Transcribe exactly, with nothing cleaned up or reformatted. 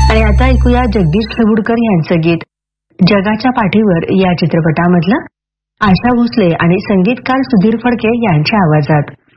आणि आता ऐकूया जगदीश खेवुडकर यांचं गीत जगाच्या पाठीवर या चित्रपटामधलं आशा भोसले आणि संगीतकार सुधीर फडके यांच्या आवाजात.